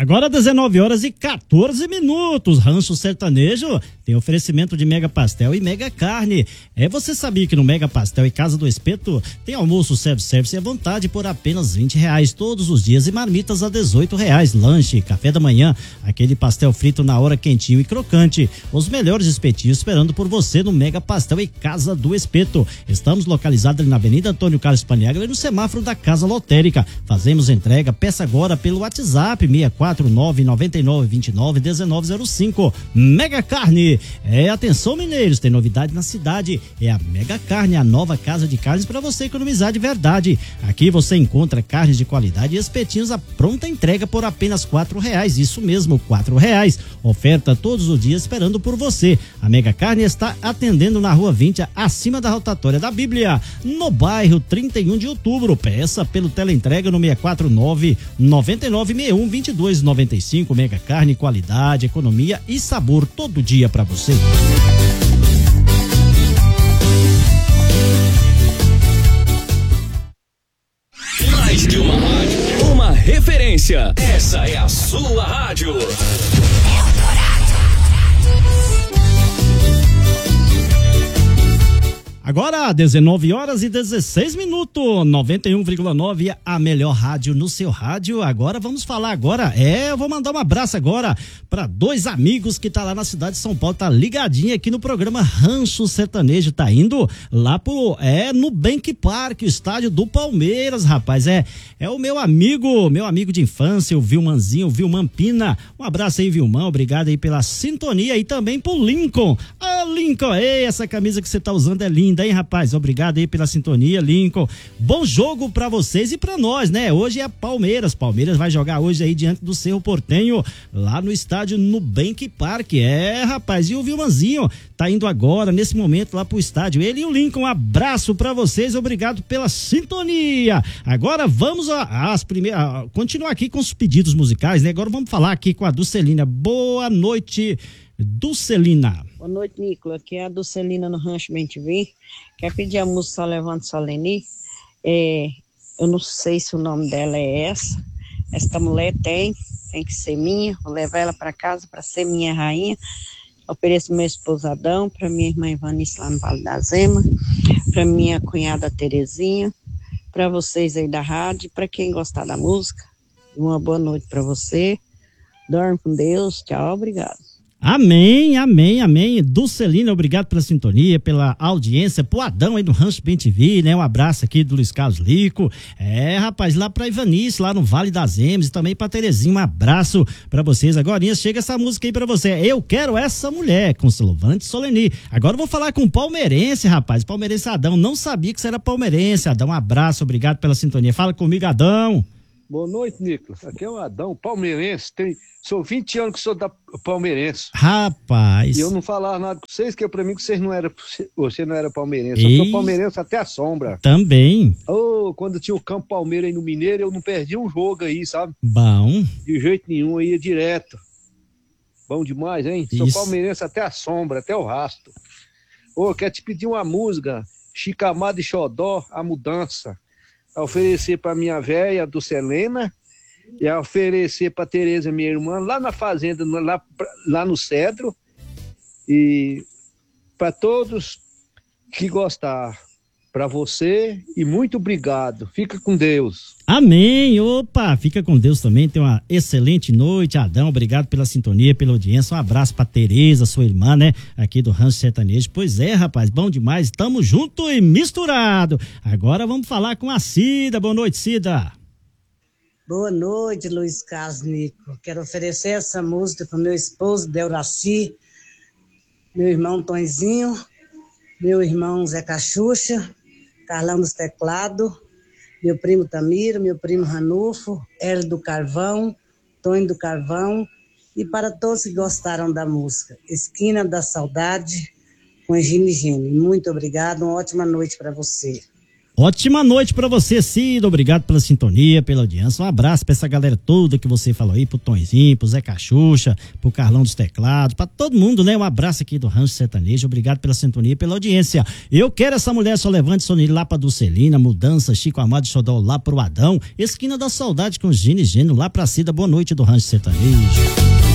Agora 19 horas e 14 minutos. Rancho Sertanejo tem oferecimento de Mega Pastel e Mega Carne. Você sabia que no Mega Pastel e Casa do Espeto tem almoço self-service à vontade por apenas R$20 todos os dias e marmitas a R$18. Lanche, café da manhã, aquele pastel frito na hora quentinho e crocante. Os melhores espetinhos esperando por você no Mega Pastel e Casa do Espeto. Estamos localizados ali na Avenida Antônio Carlos Paniagua e no semáforo da Casa Lotérica. Fazemos entrega, peça agora pelo WhatsApp 649-9929-1905. Mega Carne. Atenção mineiros, tem novidade na cidade. É a Mega Carne, a nova casa de carnes para você economizar de verdade. Aqui você encontra carnes de qualidade e espetinhos à pronta entrega por apenas R$4. Isso mesmo, R$4. Oferta todos os dias esperando por você. A Mega Carne está atendendo na Rua 20, acima da rotatória da Bíblia, no bairro 31 de Outubro. Peça pelo teleentrega no 649-9961-2295. Mega Carne, qualidade, economia e sabor todo dia para você. Mais que uma rádio, uma referência. Essa é a sua rádio. Agora, 19 horas e 16 minutos, 91,9, a melhor rádio no seu rádio. Agora vamos falar eu vou mandar um abraço agora para dois amigos que tá lá na cidade de São Paulo, tá ligadinho aqui no programa Rancho Sertanejo, tá indo lá no Bank Park, o estádio do Palmeiras, rapaz, é o meu amigo de infância, o Vilmanzinho, o Vilman Pina. Um abraço aí, Vilman, obrigado aí pela sintonia e também pro Lincoln. Lincoln, essa camisa que você tá usando é linda, hein, rapaz? Obrigado aí pela sintonia, Lincoln. Bom jogo pra vocês e pra nós, né? Hoje é Palmeiras vai jogar hoje aí diante do Cerro Porteño, lá no estádio Nubank Park. Rapaz, e o Vilmanzinho tá indo agora, nesse momento, lá pro estádio. Ele e o Lincoln, um abraço pra vocês, obrigado pela sintonia. Agora vamos continuar aqui com os pedidos musicais, né? Agora vamos falar aqui com a Dulcelina. Boa noite, Dulcelina. Boa noite, Nicolas. Aqui é a Dulcelina no Rancho Bem-te-Vi. Quer pedir a música Só Levante Soleni? Eu não sei se o nome dela é essa. Esta mulher tem que ser minha. Vou levar ela para casa para ser minha rainha. Ofereço meu esposadão, para minha irmã Ivanice lá no Vale da Zema, para minha cunhada Terezinha, para vocês aí da rádio, para quem gostar da música. Uma boa noite para você. Dorme com Deus. Tchau, obrigado. Amém, amém, amém. Dulcelina, obrigado pela sintonia, pela audiência, pro Adão aí do Rancho Bem-te-Vi, né? Um abraço aqui do Luiz Carlos Lico. Rapaz, lá pra Ivanice, lá no Vale das Emes, e também pra Terezinha, um abraço pra vocês. Agorinha chega essa música aí pra você. Eu Quero Essa Mulher, com Só Levante Soleni. Agora eu vou falar com o palmeirense, rapaz. Palmeirense Adão, não sabia que você era palmeirense. Adão, um abraço, obrigado pela sintonia. Fala comigo, Adão. Boa noite, Nicolas. Aqui é o Adão, palmeirense. Sou 20 anos que sou da palmeirense. Rapaz. E eu não falava nada com vocês, que pra mim que você não era palmeirense. Eu sou palmeirense até a sombra. Também. Quando tinha o Campo Palmeiras aí no Mineiro, eu não perdi um jogo aí, sabe? Bom. De jeito nenhum, eu ia direto. Bom demais, hein? Isso. Sou palmeirense até a sombra, até o rasto. Quero te pedir uma música, Chicamada e Xodó, A Mudança. A oferecer para minha véia, Dulcelina, e a oferecer para Tereza, minha irmã, lá na fazenda, lá no Cedro, e para todos que gostar, para você, e muito obrigado. Fica com Deus. Amém. Opa, fica com Deus também. Tenha uma excelente noite, Adão. Obrigado pela sintonia, pela audiência. Um abraço pra Tereza, sua irmã, né? Aqui do Rancho Sertanejo. Pois é, rapaz, bom demais. Tamo junto e misturado. Agora vamos falar com a Cida. Boa noite, Cida. Boa noite, Luiz Carlos Nico. Quero oferecer essa música pro meu esposo, Deuraci, meu irmão Tonzinho, meu irmão Zé Cachucha, Carlão dos Teclados, meu primo Tamiro, meu primo Ranulfo, Hélio do Carvão, Tonho do Carvão, e para todos que gostaram da música, Esquina da Saudade, com Gine Gine. Muito obrigado, uma ótima noite para você. Ótima noite pra você, Cida. Obrigado pela sintonia, pela audiência. Um abraço pra essa galera toda que você falou aí, pro Tonzinho, pro Zé Cachucha, pro Carlão dos Teclados, pra todo mundo, né? Um abraço aqui do Rancho Sertanejo. Obrigado pela sintonia e pela audiência. Eu quero essa mulher só levante Sonili lá pra Dulcelina, Mudança, Chico Amado Xodó lá pro Adão, Esquina da Saudade com Gine Gênio lá pra Cida. Boa noite do Rancho Sertanejo.